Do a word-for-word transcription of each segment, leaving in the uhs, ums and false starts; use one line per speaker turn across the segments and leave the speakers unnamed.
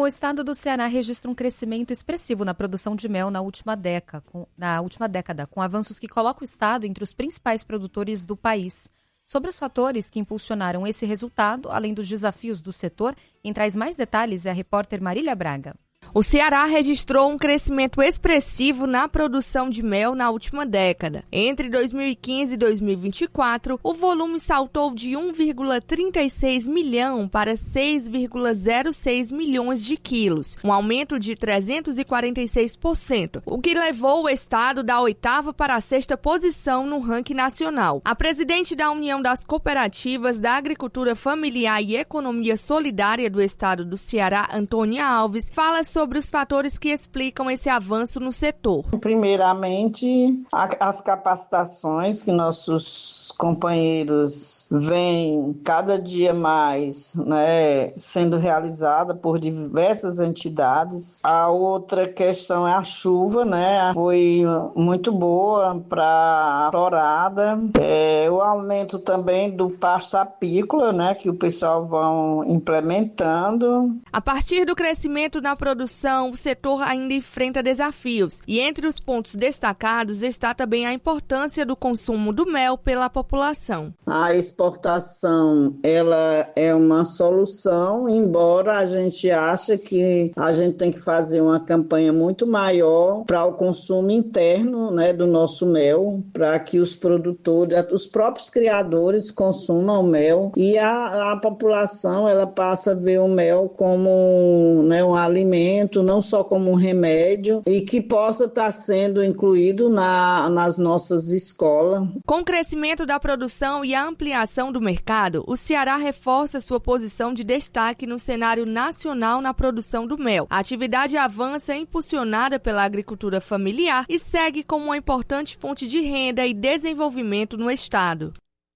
O estado do Ceará registra um crescimento expressivo na produção de mel na última década, com, na última década, com avanços que colocam o estado entre os principais produtores do país. Sobre os fatores que impulsionaram esse resultado, além dos desafios do setor, quem traz mais detalhes é a repórter Marília Braga.
O Ceará registrou um crescimento expressivo na produção de mel na última década. Entre dois mil e quinze e dois mil e vinte e quatro, o volume saltou de um vírgula trinta e seis milhão para seis vírgula zero seis milhões de quilos, um aumento de trezentos e quarenta e seis por cento, o que levou o estado da oitava para a sexta posição no ranking nacional. A presidente da União das Cooperativas da Agricultura Familiar e Economia Solidária do estado do Ceará, Antônia Alves, fala sobre sobre os fatores que explicam esse avanço no setor.
Primeiramente, as capacitações que nossos companheiros vêm cada dia mais, né, sendo realizada por diversas entidades. A outra questão é a chuva, né, foi muito boa para a florada. É, o aumento também do pasto apícola, né, que o pessoal vão implementando.
A partir do crescimento na produção, o setor ainda enfrenta desafios e entre os pontos destacados está também a importância do consumo do mel pela população.
A exportação, ela é uma solução, embora a gente ache que a gente tem que fazer uma campanha muito maior para o consumo interno, né, do nosso mel, para que os produtores, os próprios criadores consumam o mel e a, a população ela passa a ver o mel como, né, um alimento, não só como um remédio, e que possa estar sendo incluído na, nas nossas escolas.
Com o crescimento da produção e a ampliação do mercado, o Ceará reforça sua posição de destaque no cenário nacional na produção do mel. A atividade avança impulsionada pela agricultura familiar e segue como uma importante fonte de renda e desenvolvimento no estado.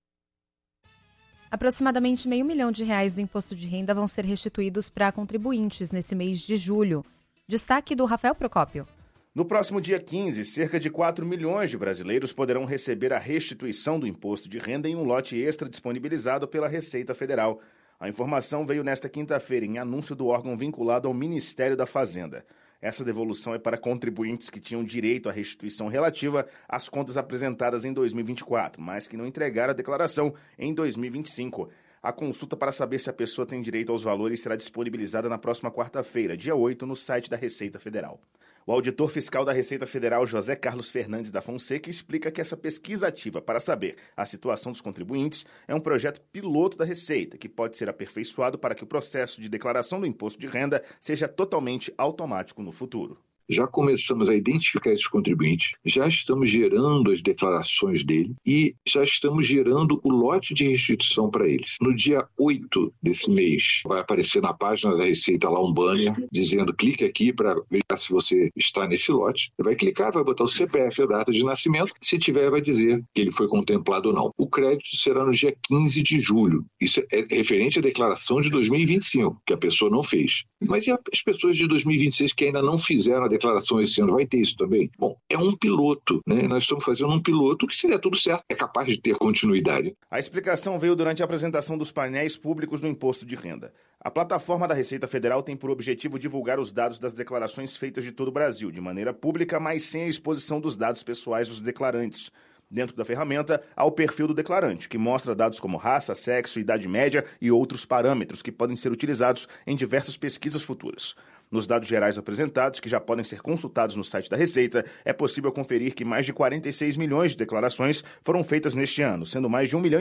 Aproximadamente meio milhão de reais do imposto de renda vão ser restituídos para contribuintes nesse mês de julho. Destaque do Rafael Procópio.
No próximo dia quinze, cerca de quatro milhões de brasileiros poderão receber a restituição do imposto de renda em um lote extra disponibilizado pela Receita Federal. A informação veio nesta quinta-feira em anúncio do órgão vinculado ao Ministério da Fazenda. Essa devolução é para contribuintes que tinham direito à restituição relativa às contas apresentadas em dois mil e vinte e quatro, mas que não entregaram a declaração em dois mil e vinte e cinco. A consulta para saber se a pessoa tem direito aos valores será disponibilizada na próxima quarta-feira, dia oito, no site da Receita Federal. O auditor fiscal da Receita Federal, José Carlos Fernandes da Fonseca, explica que essa pesquisa ativa para saber a situação dos contribuintes é um projeto piloto da Receita, que pode ser aperfeiçoado para que o processo de declaração do imposto de renda seja totalmente automático no futuro.
Já começamos a identificar esses contribuintes, já estamos gerando as declarações dele e já estamos gerando o lote de restituição para eles. No dia oito desse mês, vai aparecer na página da Receita lá um banner dizendo clique aqui para ver se você está nesse lote. Você vai clicar, vai botar o C P F, a data de nascimento. Se tiver, vai dizer que ele foi contemplado ou não. O crédito será no dia quinze de julho. Isso é referente à declaração de dois mil e vinte e cinco, que a pessoa não fez. Mas e as pessoas de dois mil e vinte e seis que ainda não fizeram a declaração esse ano? Vai ter isso também? Bom, é um piloto, né? Nós estamos fazendo um piloto que, se der tudo certo, é capaz de ter continuidade.
A explicação veio durante a apresentação dos painéis públicos do imposto de renda. A plataforma da Receita Federal tem por objetivo divulgar os dados das declarações feitas de todo o Brasil, de maneira pública, mas sem a exposição dos dados pessoais dos declarantes. Dentro da ferramenta, há o perfil do declarante, que mostra dados como raça, sexo, idade média e outros parâmetros que podem ser utilizados em diversas pesquisas futuras. Nos dados gerais apresentados, que já podem ser consultados no site da Receita, é possível conferir que mais de quarenta e seis milhões de declarações foram feitas neste ano, sendo mais de um milhão